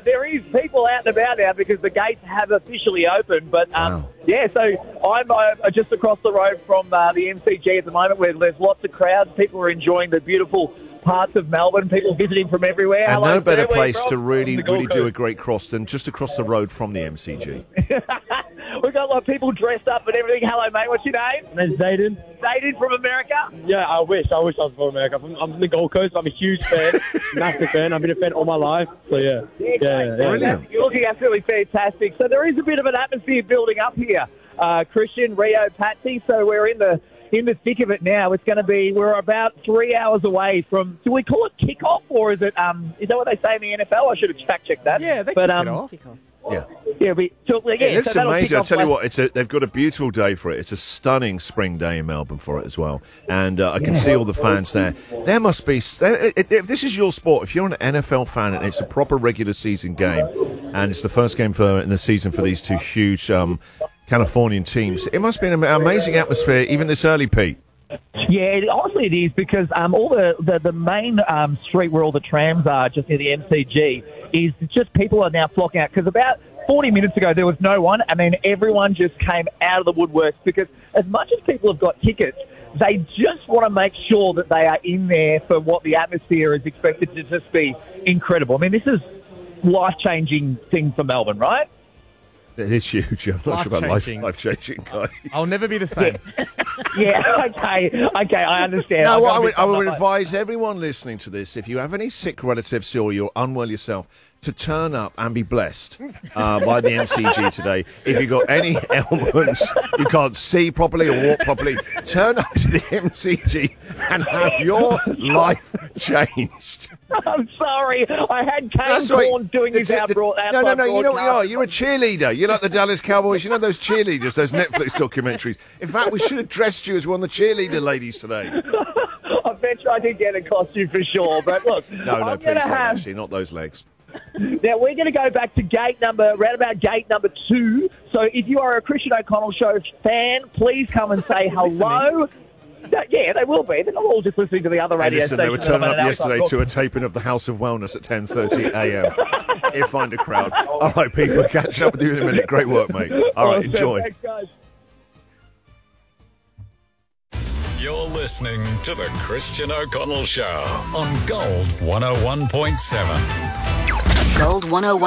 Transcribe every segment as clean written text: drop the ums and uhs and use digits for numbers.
there is people out and about now because the gates have officially opened. But, yeah, so I'm just across the road from the MCG at the moment where there's lots of crowds. People are enjoying the beautiful parts of Melbourne, people visiting from everywhere. And Hello, no better sir, place to where really you from? do a great cross than just across the road from the MCG. We've got a lot of people dressed up and everything. Hello, mate. What's your name? My name's Zayden. Zayden from America? Yeah, I wish I was from America. I'm from the Gold Coast. I'm a huge fan, massive fan. I've been a fan all my life. So, yeah. Brilliant. You're looking absolutely fantastic. So there is a bit of an atmosphere building up here. Christian, Rio, Patsy. So we're in the thick of it now. It's going to be, we're about 3 hours away from, do we call it kickoff or is that what they say in the NFL? I should have fact-checked that. Yeah, they kick it off. Yeah. Yeah, It looks so amazing. I'll tell you what, they've got a beautiful day for it. It's a stunning spring day in Melbourne for it as well. And I can see all the fans there. There must be, if this is your sport, if you're an NFL fan and it's a proper regular season game and it's the first game in the season for these two huge Californian teams, it must be an amazing atmosphere even this early, Pete. Yeah, honestly it is because all the main street where all the trams are just near the MCG is just people are now flocking out because about 40 minutes ago there was no one and then everyone just came out of the woodworks because as much as people have got tickets, they just want to make sure that they are in there for what the atmosphere is expected to just be incredible. I mean, this is life-changing thing for Melbourne, right? It is huge. I'm not sure about life-changing, guy. I'll never be the same. Yeah, okay, I understand. No, I would advise everyone listening to this, if you have any sick relatives or you're unwell yourself, to turn up and be blessed by the MCG today. If you've got any ailments, you can't see properly or walk properly, turn up to the MCG and have your life changed. I'm sorry. I had Kane Corn doing his outbroad. No, you know what you are? You're a cheerleader. You're like the Dallas Cowboys. You know those cheerleaders, those Netflix documentaries. In fact, we should have dressed you as one of the cheerleader ladies today. I bet you I did get a costume for sure. But look, no, please don't, actually, not those legs. Now, we're going to go back to round about gate number 2. So if you are a Christian O'Connell Show fan, please come and say hello. Yeah, they will be. They're not all just listening to the other radio stations. They were turning up yesterday to a taping of the House of Wellness at 10:30 a.m. You'll find a crowd. All right, people, catch up with you in a minute. Great work, mate. All right, enjoy. Thanks, guys. You're listening to the Christian O'Connell Show on Gold 101.7. Gold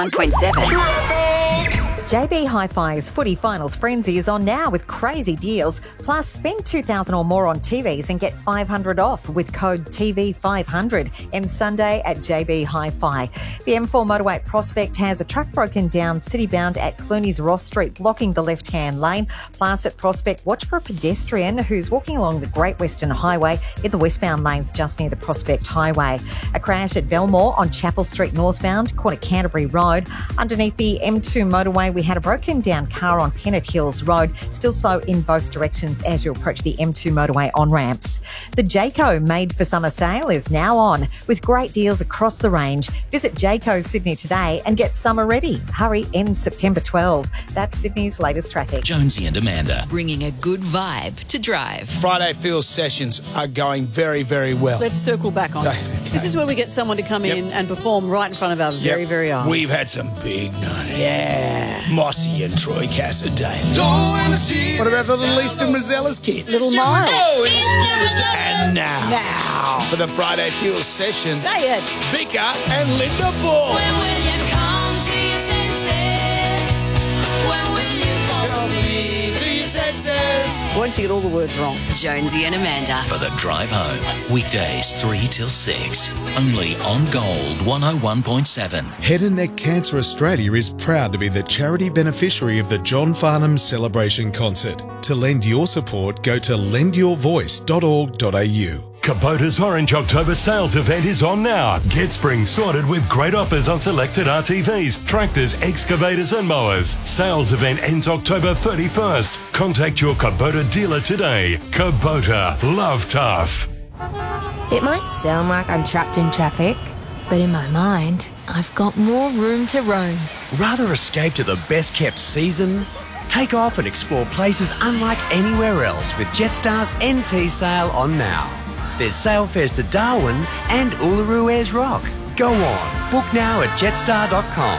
101.7. JB Hi-Fi's Footy Finals Frenzy is on now with crazy deals. Plus, spend $2,000 or more on TVs and get $500 off with code TV500. Ends Sunday at JB Hi-Fi. The M4 motorway at Prospect has a truck broken down city-bound at Clooney's Ross Street, blocking the left-hand lane. Plus, at Prospect, watch for a pedestrian who's walking along the Great Western Highway in the westbound lanes just near the Prospect Highway. A crash at Belmore on Chapel Street northbound, corner Canterbury Road. Underneath the M2 motorway, we had a broken down car on Pennant Hills Road, still slow in both directions as you approach the M2 motorway on-ramps. The Jayco Made for Summer sale is now on with great deals across the range. Visit Jayco Sydney today and get summer ready. Hurry, ends September 12. That's Sydney's latest traffic. Jonesy and Amanda, bringing a good vibe to drive. Friday Feels sessions are going very, very well. Let's circle back on. This is where we get someone to come in and perform right in front of our very, very eyes. We've had some big nights. Yeah. Mossy and Troy Cassidy. What about the little Easton Rosella's kid? Little Miles. And now, for the Friday Feels session, say it, Vika and Linda Ball. When will you come to your senses? When will you come to your senses? Won't you get all the words wrong? Jonesy and Amanda. For the drive home, weekdays 3 till 6, only on Gold 101.7. Head and Neck Cancer Australia is proud to be the charity beneficiary of the John Farnham Celebration Concert. To lend your support, go to lendyourvoice.org.au. Kubota's Orange October sales event is on now. Get spring sorted with great offers on selected RTVs, tractors, excavators and mowers. Sales event ends October 31st. Contact your Kubota dealer today. Kubota, love tough. It might sound like I'm trapped in traffic, but in my mind, I've got more room to roam. Rather escape to the best kept season? Take off and explore places unlike anywhere else with Jetstar's NT sale on now. There's sail fares to Darwin and Uluru Ayers Rock. Go on, book now at jetstar.com.